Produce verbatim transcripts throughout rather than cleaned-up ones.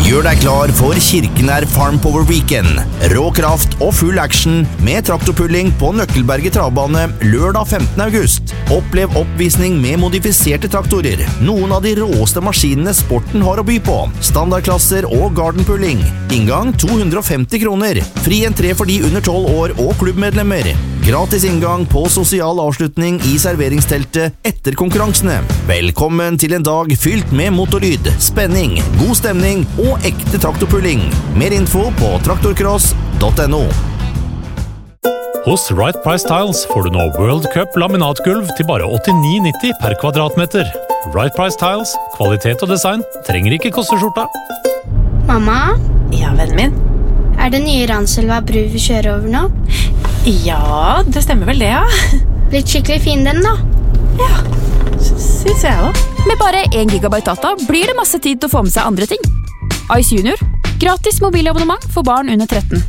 Gjør deg klar for Kirkenær Farm Power Weekend. Rå kraft og full action med traktorpulling på Nøkkelberget travbane lørdag femtende august. Opplev oppvisning med modifiserte traktorer. Noen av de råeste maskinene sporten har å by på. Standardklasser og gardenpulling. Inngang to hundre og femti kroner. Fri entré for de under tolv år og klubbmedlemmer. Gratis inngang på sosial avslutning i serveringsteltet etter konkurransene. Velkommen til en dag fylt med motorlyd, spenning, god stemning og ekte traktorpulling. Mer info på traktorcross punktum no. Hos Right Price Tiles får du nå World Cup laminatgulv til bare åttini nitti per kvadratmeter. Right Price Tiles, kvalitet og design, trenger ikke kosteskjorta. Mamma? Ja, vennen min? Er det nye Ranselva bru vi kjører over nå? Ja, det stemmer vel det, ja. Blitt skikkelig fin den da. Ja, synes jeg også. Med bare en gigabyte data blir det masse tid til å få med seg andre ting. Ice Junior, gratis mobilabonnement for barn under tretten.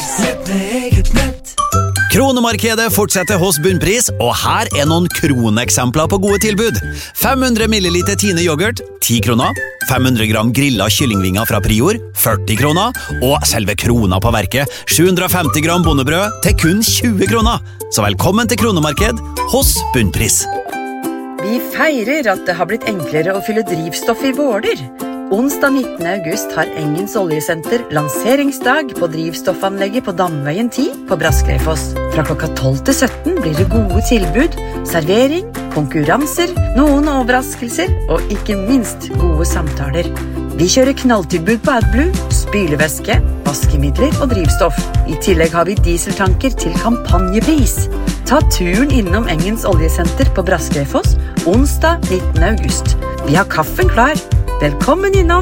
Kronemarkedet fortsetter hos Bunnpris, og her er noen kroneksempler på gode tilbud. fem hundre milliliter Tine yoghurt, ti kroner. fem hundre gram grilla kyllingvinger fra Prior, førti kroner. Og selve krona på verket, sju hundre og femti gram bondebrød til kun tjue kroner. Så velkommen til Kronemarked hos Bunnpris. Vi feirer at det har blitt enklere å fylle drivstoff i Våler. Onsdag nittende august har Engens oljesenter lanseringsdag på drivstoffanlegget på Damveien ti på Braskleifoss. Fra klokka tolv til sytten blir det gode tilbud, servering, konkurranser, noen overraskelser og ikke minst gode samtaler. Vi kjører knalltilbud på AdBlue, spylevæske, vaskemidler og drivstoff. I tillegg har vi dieseltanker til kampanjepris. Ta turen innom Engens oljesenter på Braskleifoss onsdag nittende august. Vi har kaffen klar. Velkommen innom!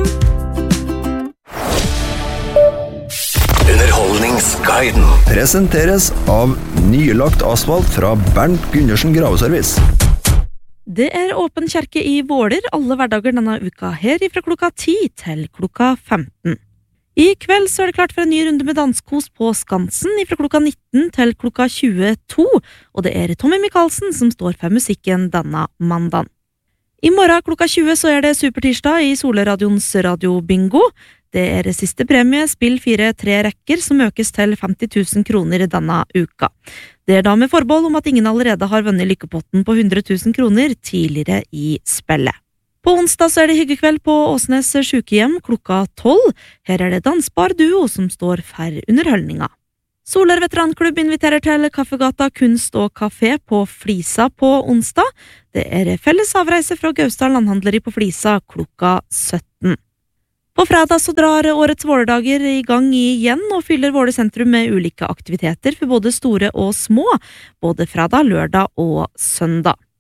Underholdningsguiden presenteres av nylagt asfalt fra Bernt Gundersen Graveservice. Det er åpen kjerke i Våler alle hverdager denne uka her fra klokka ti til klokka femten. I kveld så er det klart for en ny runde med danskos på Skansen fra klokka nitten til klokka tjueto, og det er Tommy Michaelsen som står for musikken denne mandagen. I morgen klokka tjue så er det supertirsdag i Soleradions radiobingo. Det er siste premie, spill fire tre rekker, som økes til femti tusen kroner denne uka. Det er da med forbehold om at ingen allerede har vunnet lykkepotten på hundre tusen kroner tidligere i spillet. På onsdag så er det hyggekveld på Åsnes sykehjem klokka tolv. Her er det dansbar duo som står for underholdninga. Solar Veteranklubb inviterer til Kaffegata kunst og kafé på Flisa på onsdag. Det er felles avreise fra Gausdal landhandleri på Flisa klokka sytten. På fredag så drar årets vårdager i gang igjen og fyller Våler sentrum med ulike aktiviteter for både store og små, både fredag, lørdag og søndag.